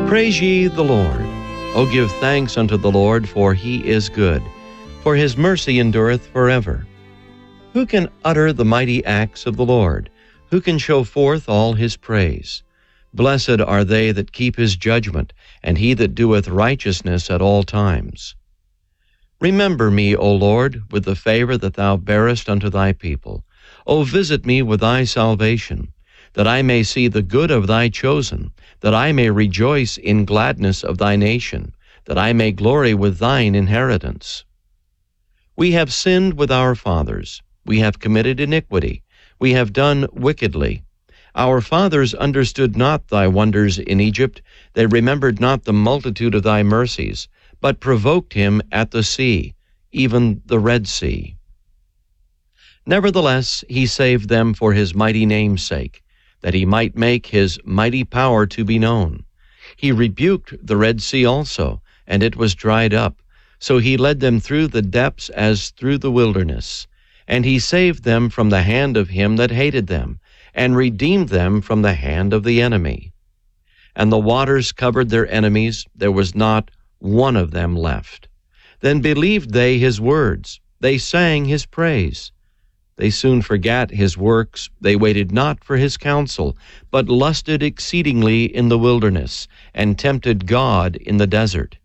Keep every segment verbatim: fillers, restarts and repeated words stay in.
Praise ye the Lord. O give thanks unto the Lord, for he is good, for his mercy endureth forever. Who can utter the mighty acts of the Lord? Who can show forth all his praise? Blessed are they that keep his judgment, and he that doeth righteousness at all times. Remember me, O Lord, with the favor that thou bearest unto thy people. O visit me with thy salvation, that I may see the good of thy chosen, that I may rejoice in gladness of thy nation, that I may glory with thine inheritance. We have sinned with our fathers. We have committed iniquity. We have done wickedly. Our fathers understood not thy wonders in Egypt. They remembered not the multitude of thy mercies, but provoked him at the sea, even the Red Sea. Nevertheless, he saved them for his mighty name's sake, that he might make his mighty power to be known. He rebuked the Red Sea also, and it was dried up. So he led them through the depths as through the wilderness. And he saved them from the hand of him that hated them, and redeemed them from the hand of the enemy. And the waters covered their enemies, there was not one of them left. Then believed they his words, they sang his praise. They soon forgat his works, they waited not for his counsel, but lusted exceedingly in the wilderness, and tempted God in the desert.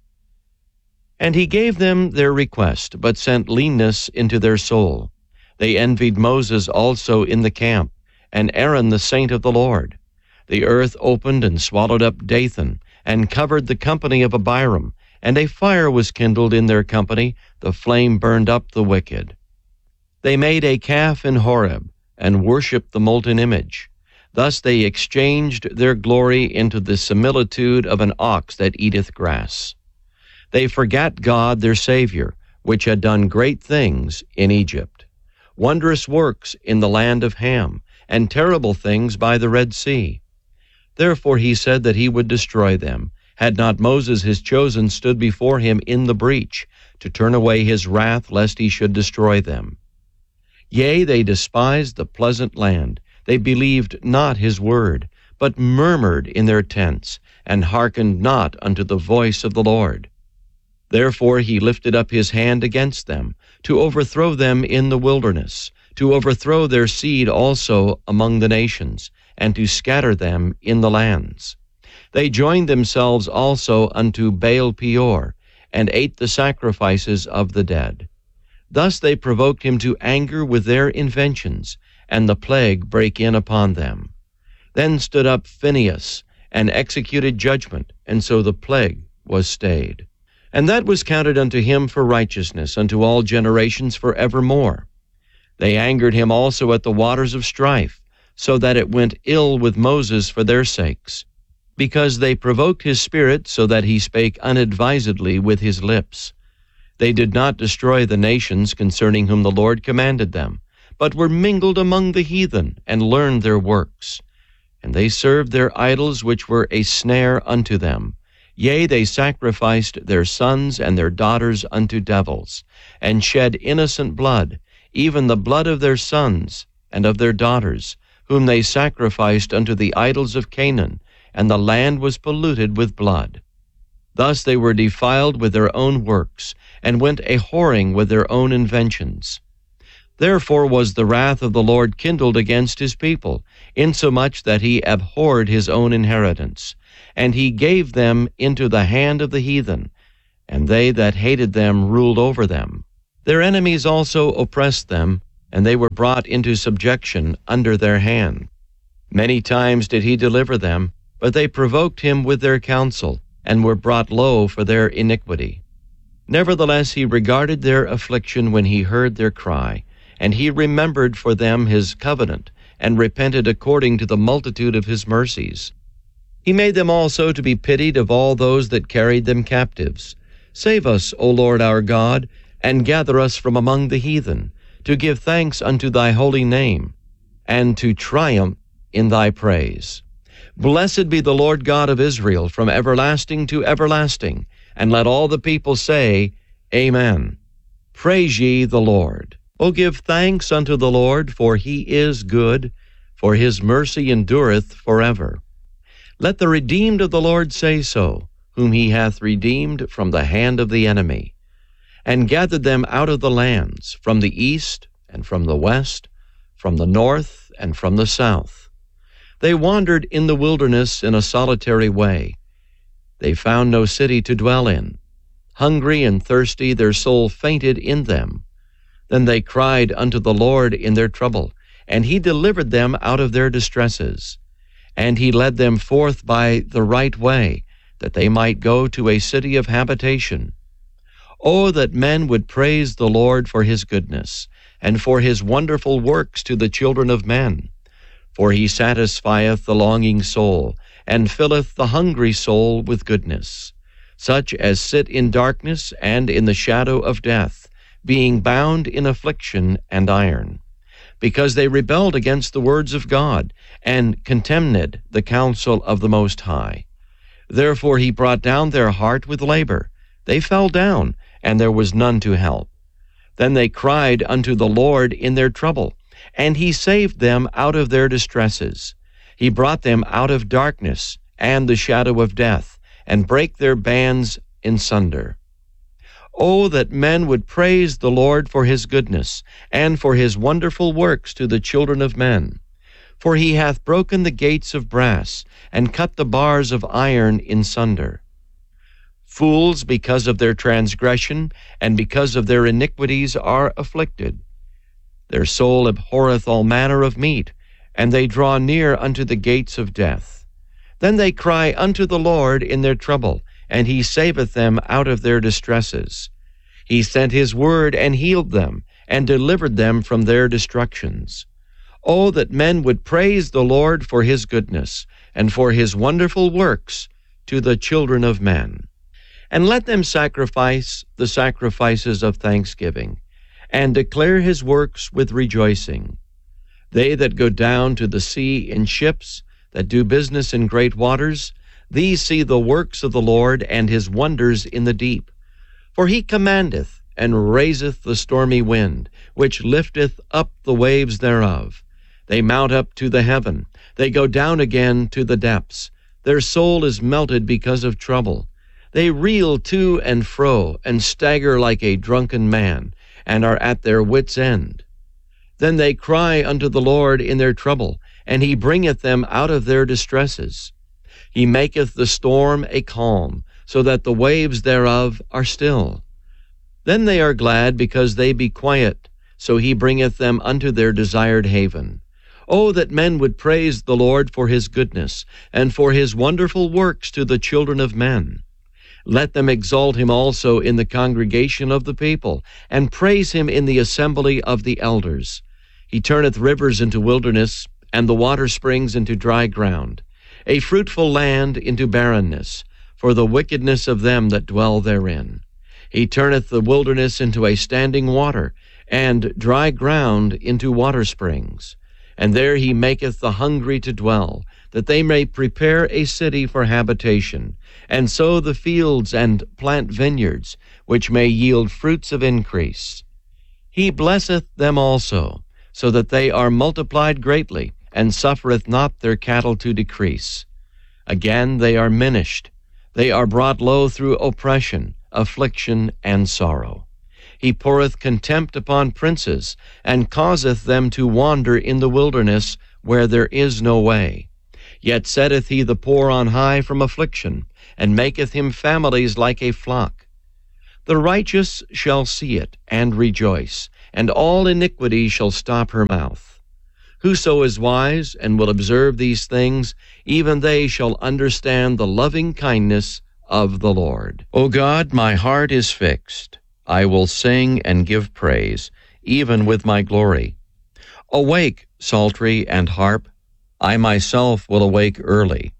And he gave them their request, but sent leanness into their soul. They envied Moses also in the camp, and Aaron the saint of the Lord. The earth opened and swallowed up Dathan, and covered the company of Abiram, and a fire was kindled in their company, the flame burned up the wicked. They made a calf in Horeb, and worshipped the molten image. Thus they exchanged their glory into the similitude of an ox that eateth grass. They forgat God their Savior, which had done great things in Egypt, wondrous works in the land of Ham, and terrible things by the Red Sea. Therefore he said that he would destroy them, had not Moses his chosen stood before him in the breach, to turn away his wrath, lest he should destroy them. Yea, they despised the pleasant land. They believed not his word, but murmured in their tents, and hearkened not unto the voice of the Lord. Therefore he lifted up his hand against them, to overthrow them in the wilderness, to overthrow their seed also among the nations, and to scatter them in the lands. They joined themselves also unto Baal Peor, and ate the sacrifices of the dead. Thus they provoked him to anger with their inventions, and the plague brake in upon them. Then stood up Phinehas, and executed judgment, and so the plague was stayed. And that was counted unto him for righteousness, unto all generations for evermore. They angered him also at the waters of strife, so that it went ill with Moses for their sakes, because they provoked his spirit, so that he spake unadvisedly with his lips. They did not destroy the nations concerning whom the Lord commanded them, but were mingled among the heathen, and learned their works. And they served their idols, which were a snare unto them. Yea, they sacrificed their sons and their daughters unto devils, and shed innocent blood, even the blood of their sons and of their daughters, whom they sacrificed unto the idols of Canaan, and the land was polluted with blood. Thus they were defiled with their own works, and went a whoring with their own inventions. Therefore was the wrath of the Lord kindled against his people, insomuch that he abhorred his own inheritance. And he gave them into the hand of the heathen, and they that hated them ruled over them. Their enemies also oppressed them, and they were brought into subjection under their hand. Many times did he deliver them, but they provoked him with their counsel, and were brought low for their iniquity. Nevertheless he regarded their affliction when he heard their cry, and he remembered for them his covenant, and repented according to the multitude of his mercies. He made them also to be pitied of all those that carried them captives. Save us, O Lord our God, and gather us from among the heathen, to give thanks unto thy holy name, and to triumph in thy praise. Blessed be the Lord God of Israel from everlasting to everlasting, and let all the people say, Amen. Praise ye the Lord. O give thanks unto the Lord, for he is good, for his mercy endureth forever. Let the redeemed of the Lord say so, whom he hath redeemed from the hand of the enemy, and gathered them out of the lands, from the east and from the west, from the north and from the south. They wandered in the wilderness in a solitary way. They found no city to dwell in. Hungry and thirsty, their soul fainted in them. Then they cried unto the Lord in their trouble, and he delivered them out of their distresses. And he led them forth by the right way, that they might go to a city of habitation. Oh, that men would praise the Lord for his goodness, and for his wonderful works to the children of men. For he satisfieth the longing soul, and filleth the hungry soul with goodness. Such as sit in darkness and in the shadow of death, being bound in affliction and iron, because they rebelled against the words of God, and contemned the counsel of the Most High. Therefore he brought down their heart with labor. They fell down, and there was none to help. Then they cried unto the Lord in their trouble, and he saved them out of their distresses. He brought them out of darkness and the shadow of death, and brake their bands in sunder. Oh, that men would praise the Lord for his goodness, and for his wonderful works to the children of men. For he hath broken the gates of brass, and cut the bars of iron in sunder. Fools, because of their transgression, and because of their iniquities, are afflicted. Their soul abhorreth all manner of meat, and they draw near unto the gates of death. Then they cry unto the Lord in their trouble, and he saveth them out of their distresses. He sent his word and healed them, and delivered them from their destructions. Oh, that men would praise the Lord for his goodness, and for his wonderful works to the children of men. And let them sacrifice the sacrifices of thanksgiving, and declare his works with rejoicing. They that go down to the sea in ships, that do business in great waters, these see the works of the Lord, and his wonders in the deep. For he commandeth, and raiseth the stormy wind, which lifteth up the waves thereof. They mount up to the heaven, they go down again to the depths. Their soul is melted because of trouble. They reel to and fro, and stagger like a drunken man, and are at their wits' end. Then they cry unto the Lord in their trouble, and he bringeth them out of their distresses. He maketh the storm a calm, so that the waves thereof are still. Then they are glad because they be quiet, so he bringeth them unto their desired haven. Oh, that men would praise the Lord for his goodness, and for his wonderful works to the children of men. Let them exalt him also in the congregation of the people, and praise him in the assembly of the elders. He turneth rivers into wilderness, and the water springs into dry ground, a fruitful land into barrenness, for the wickedness of them that dwell therein. He turneth the wilderness into a standing water, and dry ground into water springs. And there he maketh the hungry to dwell, that they may prepare a city for habitation, and sow the fields and plant vineyards, which may yield fruits of increase. He blesseth them also, so that they are multiplied greatly, and suffereth not their cattle to decrease. Again they are minished, they are brought low through oppression, affliction, and sorrow. He poureth contempt upon princes, and causeth them to wander in the wilderness, where there is no way. Yet setteth he the poor on high from affliction, and maketh him families like a flock. The righteous shall see it, and rejoice, and all iniquity shall stop her mouth. Whoso is wise, and will observe these things, even they shall understand the loving kindness of the Lord. O God, my heart is fixed. I will sing and give praise, even with my glory. Awake, psaltery and harp. I myself will awake early.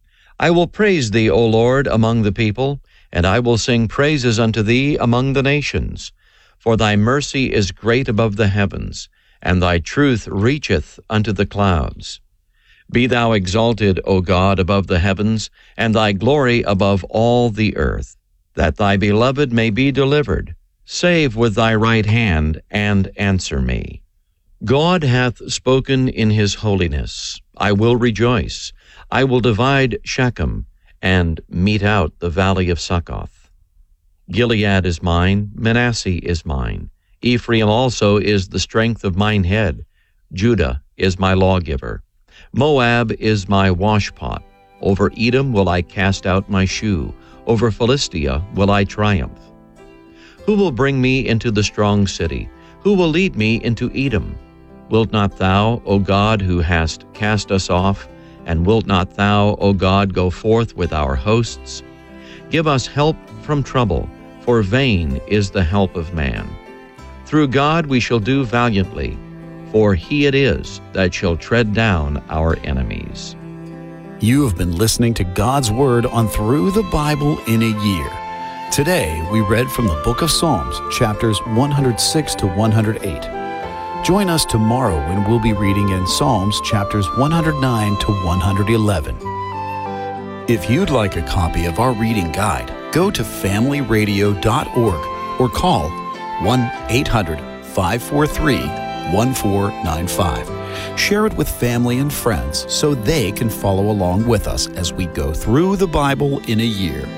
I will praise thee, O Lord, among the people, and I will sing praises unto thee among the nations. For thy mercy is great above the heavens, and thy truth reacheth unto the clouds. Be thou exalted, O God, above the heavens, and thy glory above all the earth, that thy beloved may be delivered. Save with thy right hand, and answer me. God hath spoken in his holiness. I will rejoice. I will divide Shechem and mete out the valley of Succoth. Gilead is mine, Manasseh is mine. Ephraim also is the strength of mine head. Judah is my lawgiver. Moab is my washpot. Over Edom will I cast out my shoe. Over Philistia will I triumph. Who will bring me into the strong city? Who will lead me into Edom? Wilt not thou, O God, who hast cast us off, and wilt not thou, O God, go forth with our hosts? Give us help from trouble, for vain is the help of man. Through God we shall do valiantly, for he it is that shall tread down our enemies. You have been listening to God's Word on Through the Bible in a Year. Today we read from the book of Psalms, chapters one hundred six to one hundred eight. Join us tomorrow when we'll be reading in Psalms chapters one hundred nine to one hundred eleven. If you'd like a copy of our reading guide, go to family radio dot org or call one eight hundred, five four three, one four nine five. Share it with family and friends so they can follow along with us as we go through the Bible in a year.